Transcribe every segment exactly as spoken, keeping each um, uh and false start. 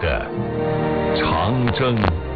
的长征。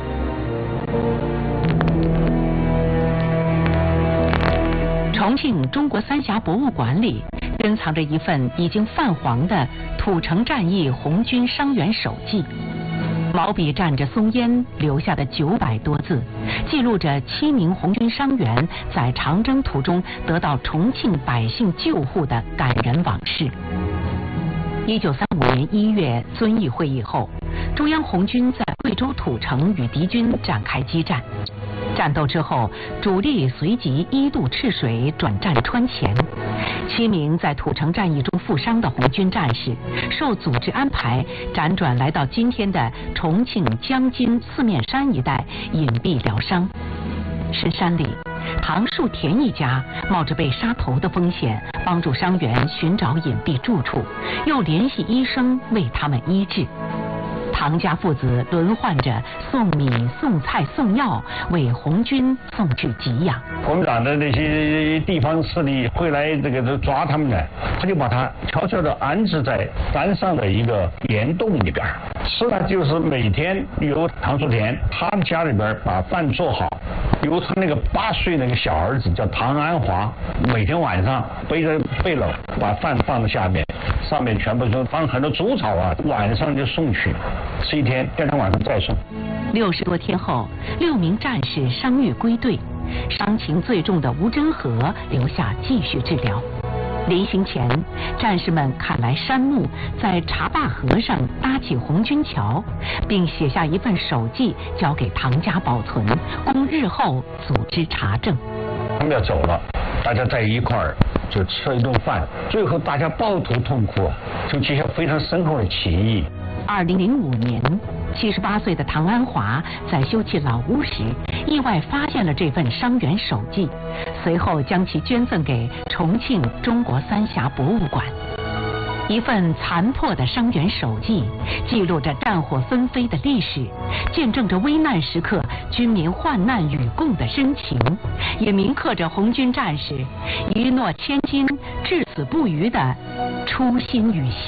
重庆中国三峡博物馆里珍藏着一份已经泛黄的土城战役红军伤员手记，毛笔蘸着松烟留下的九百多字，记录着七名红军伤员在长征途中得到重庆百姓救护的感人往事。一九三五年一月遵义会议后，中央红军在贵州土城与敌军展开激战。战斗之后，主力随即一渡赤水转战川黔。七名在土城战役中负伤的红军战士，受组织安排辗转来到今天的重庆江津四面山一带隐蔽疗伤。深山里，唐树田一家冒着被杀头的风险，帮助伤员寻找隐蔽住处，又联系医生为他们医治。唐家父子轮换着送米、送菜、送药，为红军送去给养。 国民党的那些地方势力会来这个抓他们呢，他就把他悄悄地安置在山上的一个岩洞里边。是呢，就是每天由唐树田他们家里边把饭做好，由他那个八岁那个小儿子叫唐安华，每天晚上背着背篓把饭放在下面，上面全部都放很多猪草啊，晚上就送去。吃一天，第二天晚上再送。 六十多天后，六名战士伤愈归队，伤情最重的吴真和留下继续治疗。临行前，战士们砍来杉木，在茶坝河上搭起红军桥，并写下一份手记交给唐家保存，供日后组织查证。 他们要走了，大家在一块儿就吃了一顿饭，最后大家抱头痛哭，就结下非常深厚的情谊。 二零零五年，七十八岁的唐安华在修葺老屋时，意外发现了这份伤员手记，随后将其捐赠给重庆中国三峡博物馆。一份残破的伤员手记，记录着战火纷飞的历史，见证着危难时刻军民患难与共的深情，也铭刻着红军战士一诺千金、至死不渝的初心与